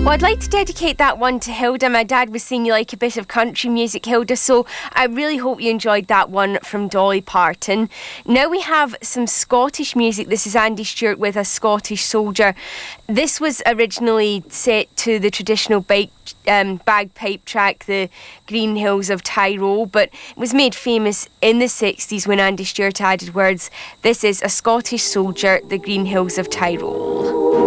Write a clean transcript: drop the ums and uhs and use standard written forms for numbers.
Well, I'd like to dedicate that one to Hilda. My dad was saying you like a bit of country music, Hilda, so I really hope you enjoyed that one from Dolly Parton. Now we have some Scottish music. This is Andy Stewart with A Scottish Soldier. This was originally set to the traditional bagpipe track, The Green Hills of Tyrol, but it was made famous in the 60s when Andy Stewart added words. This is A Scottish Soldier, The Green Hills of Tyrol.